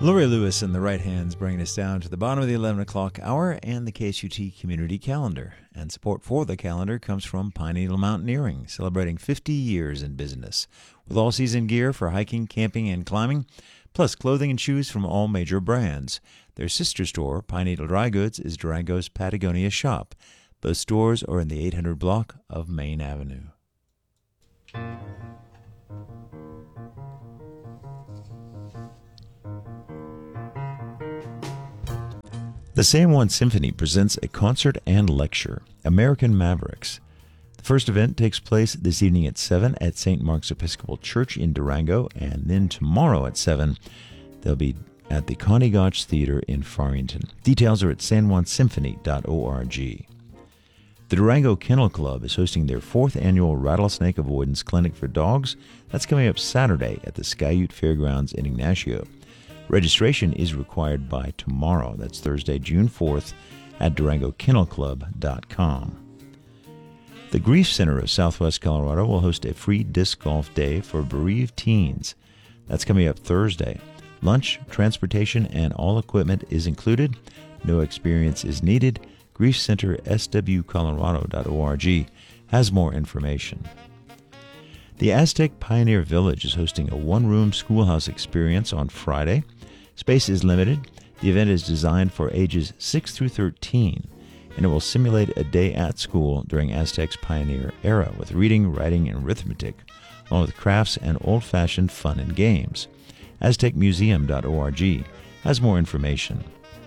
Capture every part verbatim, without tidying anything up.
Lori Lewis and the Right Hands bringing us down to the bottom of the eleven o'clock hour and the K S U T Community Calendar. And support for the calendar comes from Pine Needle Mountaineering, celebrating fifty years in business, with all-season gear for hiking, camping, and climbing, plus clothing and shoes from all major brands. Their sister store, Pine Needle Dry Goods, is Durango's Patagonia shop. Both stores are in the eight hundred block of Main Avenue. The San Juan Symphony presents a concert and lecture, American Mavericks. The first event takes place this evening at seven at Saint Mark's Episcopal Church in Durango, and then tomorrow at seven, they'll be at the Connie Gotch Theater in Farmington. Details are at san juan symphony dot org. The Durango Kennel Club is hosting their fourth annual Rattlesnake Avoidance Clinic for Dogs. That's coming up Saturday at the Skyute Fairgrounds in Ignacio. Registration is required by tomorrow. That's Thursday, June fourth at durango kennel club dot com. The Grief Center of Southwest Colorado will host a free disc golf day for bereaved teens. That's coming up Thursday. Lunch, transportation, and all equipment is included. No experience is needed. Grief Center S W colorado dot org has more information. The Aztec Pioneer Village is hosting a one-room schoolhouse experience on Friday. Space is limited. The event is designed for ages six through thirteen, and it will simulate a day at school during Aztec's pioneer era with reading, writing, and arithmetic, along with crafts and old-fashioned fun and games. aztec museum dot org has more information.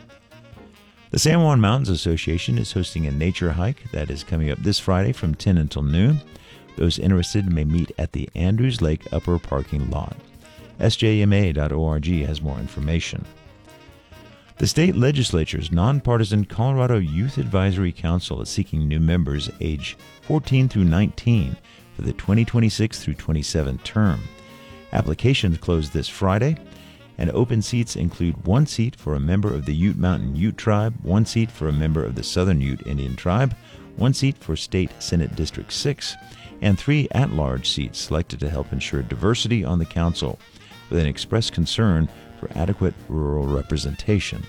The San Juan Mountains Association is hosting a nature hike that is coming up this Friday from ten until noon. Those interested may meet at the Andrews Lake Upper Parking Lot. S J M A dot org has more information. The state legislature's nonpartisan Colorado Youth Advisory Council is seeking new members age fourteen through nineteen for the twenty twenty-six through twenty-seven term. Applications close this Friday, and open seats include one seat for a member of the Ute Mountain Ute Tribe, one seat for a member of the Southern Ute Indian Tribe, one seat for State Senate District six, and three at-large seats selected to help ensure diversity on the council, with an express concern for adequate rural representation.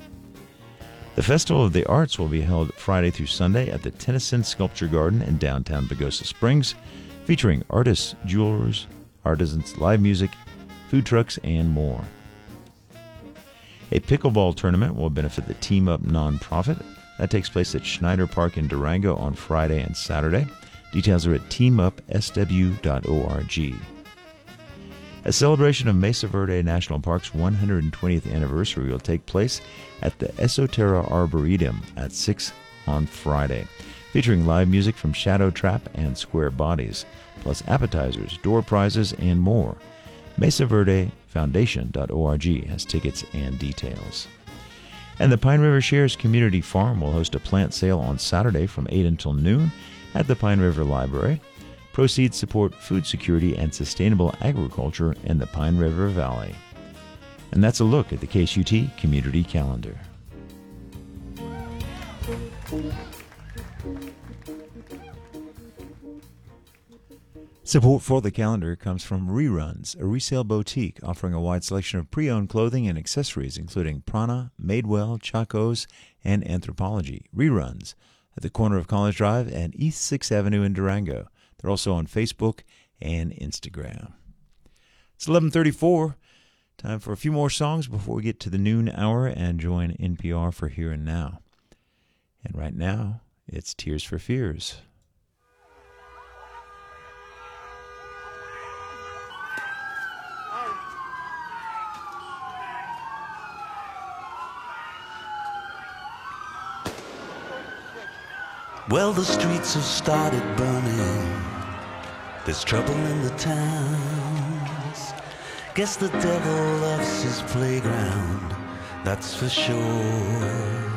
The Festival of the Arts will be held Friday through Sunday at the Tennyson Sculpture Garden in downtown Pagosa Springs, featuring artists, jewelers, artisans, live music, food trucks, and more. A pickleball tournament will benefit the Team Up nonprofit. That takes place at Schneider Park in Durango on Friday and Saturday. Details are at team up s w dot org. A celebration of Mesa Verde National Park's one hundred twentieth anniversary will take place at the Esoterra Arboretum at six on Friday, featuring live music from Shadow Trap and Square Bodies, plus appetizers, door prizes, and more. mesa verde foundation dot org has tickets and details. And the Pine River Shares Community Farm will host a plant sale on Saturday from eight until noon at the Pine River Library. Proceeds support food security and sustainable agriculture in the Pine River Valley. And that's a look at the K S U T Community Calendar. Support for the calendar comes from Reruns, a resale boutique offering a wide selection of pre-owned clothing and accessories, including Prana, Madewell, Chacos, and Anthropologie. Reruns at the corner of College Drive and East sixth Avenue in Durango. They're also on Facebook and Instagram. It's eleven thirty-four. Time for a few more songs before we get to the noon hour and join N P R for Here and Now. And right now, it's Tears for Fears. Well, the streets have started burning. There's trouble in the towns. Guess the devil loves his playground, that's for sure.